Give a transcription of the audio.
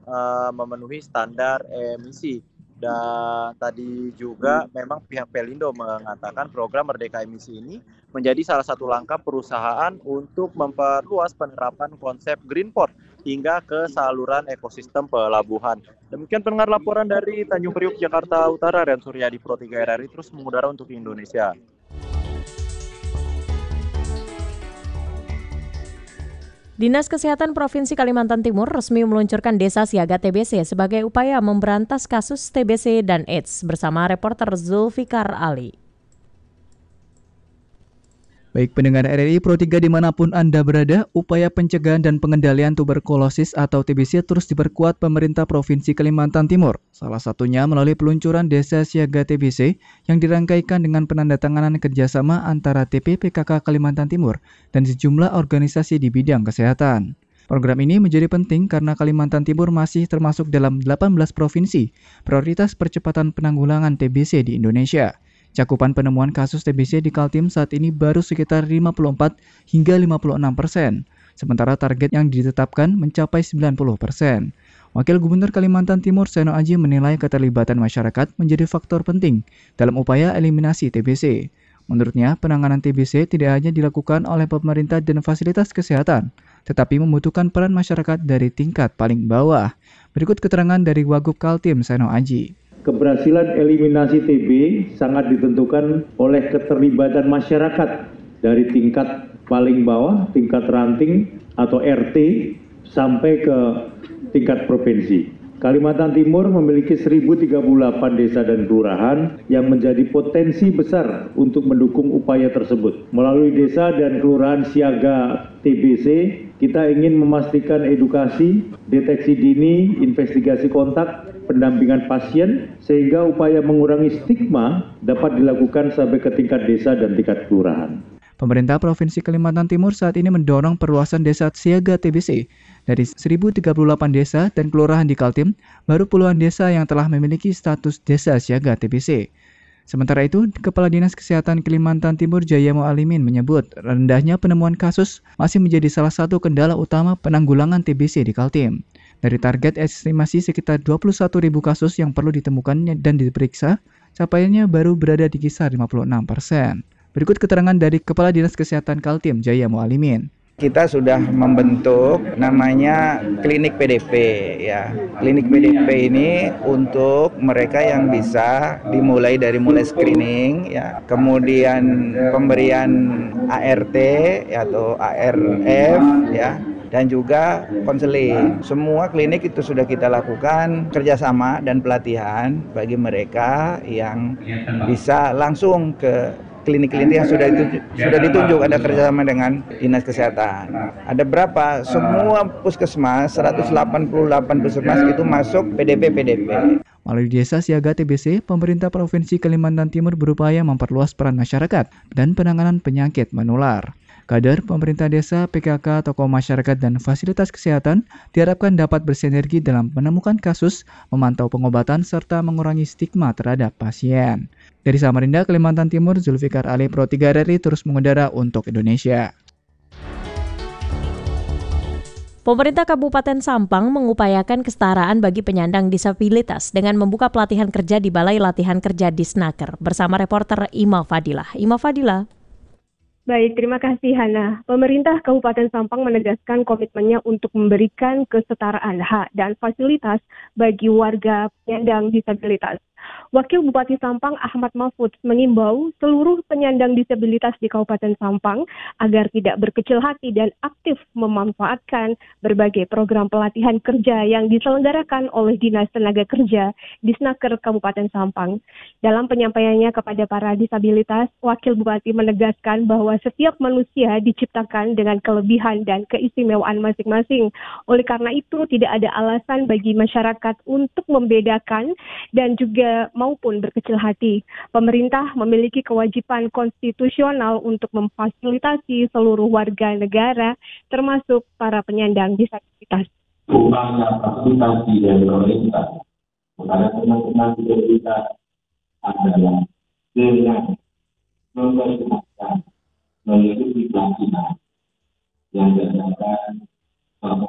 memenuhi standar emisi. Dan tadi juga memang pihak Pelindo mengatakan program Merdeka Emisi ini menjadi salah satu langkah perusahaan untuk memperluas penerapan konsep Green Port hingga ke saluran ekosistem pelabuhan. Demikian pendengar laporan dari Tanjung Priok, Jakarta Utara, Rian Suryadi, Pro 3 RRI terus mengudara untuk Indonesia. Dinas Kesehatan Provinsi Kalimantan Timur resmi meluncurkan Desa Siaga TBC sebagai upaya memberantas kasus TBC dan AIDS bersama reporter Zulfikar Ali. Baik pendengar RRI Pro 3 dimanapun Anda berada, upaya pencegahan dan pengendalian tuberkulosis atau TBC terus diperkuat pemerintah Provinsi Kalimantan Timur. Salah satunya melalui peluncuran Desa Siaga TBC yang dirangkaikan dengan penandatanganan kerjasama antara TP PKK Kalimantan Timur dan sejumlah organisasi di bidang kesehatan. Program ini menjadi penting karena Kalimantan Timur masih termasuk dalam 18 provinsi prioritas percepatan penanggulangan TBC di Indonesia. Cakupan penemuan kasus TBC di Kaltim saat ini baru sekitar 54 hingga 56%, sementara target yang ditetapkan mencapai 90%. Wakil Gubernur Kalimantan Timur Seno Aji menilai keterlibatan masyarakat menjadi faktor penting dalam upaya eliminasi TBC. Menurutnya, penanganan TBC tidak hanya dilakukan oleh pemerintah dan fasilitas kesehatan, tetapi membutuhkan peran masyarakat dari tingkat paling bawah. Berikut keterangan dari Wagub Kaltim Seno Aji. Keberhasilan eliminasi TB sangat ditentukan oleh keterlibatan masyarakat dari tingkat paling bawah, tingkat ranting atau RT, sampai ke tingkat provinsi. Kalimantan Timur memiliki 1038 desa dan kelurahan yang menjadi potensi besar untuk mendukung upaya tersebut. Melalui desa dan kelurahan siaga TBC, kita ingin memastikan edukasi, deteksi dini, investigasi kontak, pendampingan pasien, sehingga upaya mengurangi stigma dapat dilakukan sampai ke tingkat desa dan tingkat kelurahan. Pemerintah Provinsi Kalimantan Timur saat ini mendorong perluasan desa siaga TBC. Dari 1038 desa dan kelurahan di Kaltim, baru puluhan desa yang telah memiliki status desa siaga TBC. Sementara itu, Kepala Dinas Kesehatan Kalimantan Timur Jaya Mualimin menyebut rendahnya penemuan kasus masih menjadi salah satu kendala utama penanggulangan TBC di Kaltim. Dari target estimasi sekitar 21.000 kasus yang perlu ditemukan dan diperiksa, capaiannya baru berada di kisar 56%. Berikut keterangan dari Kepala Dinas Kesehatan Kaltim, Jaya Mualimin. Kita sudah membentuk namanya klinik PDP ya. Klinik PDP ini untuk mereka yang bisa dimulai dari screening ya, kemudian pemberian ART atau ARF ya, dan juga konseling. Semua klinik itu sudah kita lakukan kerjasama dan pelatihan bagi mereka yang bisa langsung ke klinik-klinik yang sudah ditunjuk, ada kerjasama dengan Dinas Kesehatan. Ada berapa? Semua puskesmas, 188 puskesmas itu masuk PDP. Melalui Desa Siaga TBC, pemerintah Provinsi Kalimantan Timur berupaya memperluas peran masyarakat dan penanganan penyakit menular. Kader pemerintah desa, PKK, tokoh masyarakat, dan fasilitas kesehatan diharapkan dapat bersinergi dalam menemukan kasus, memantau pengobatan, serta mengurangi stigma terhadap pasien. Dari Samarinda, Kalimantan Timur, Zulfikar Ali, Pro 3 RRI terus mengudara untuk Indonesia. Pemerintah Kabupaten Sampang mengupayakan kesetaraan bagi penyandang disabilitas dengan membuka pelatihan kerja di Balai Latihan Kerja Disnaker bersama reporter Ima Fadilah. Baik, terima kasih Hana. Pemerintah Kabupaten Sampang menegaskan komitmennya untuk memberikan kesetaraan hak dan fasilitas bagi warga penyandang disabilitas. Wakil Bupati Sampang Ahmad Mahfud mengimbau seluruh penyandang disabilitas di Kabupaten Sampang agar tidak berkecil hati dan aktif memanfaatkan berbagai program pelatihan kerja yang diselenggarakan oleh Dinas Tenaga Kerja Disnaker Kabupaten Sampang. Dalam penyampaiannya kepada para disabilitas, Wakil Bupati menegaskan bahwa setiap manusia diciptakan dengan kelebihan dan keistimewaan masing-masing. Oleh karena itu, tidak ada alasan bagi masyarakat untuk membedakan dan juga maupun berkecil hati. Pemerintah memiliki kewajiban konstitusional untuk memfasilitasi seluruh warga negara, termasuk para penyandang disabilitas. Upaya fasilitasi dari pemerintah kepada teman-teman disabilitas adalah dengan mempersiapkan mengikuti pelatihan yang diadakan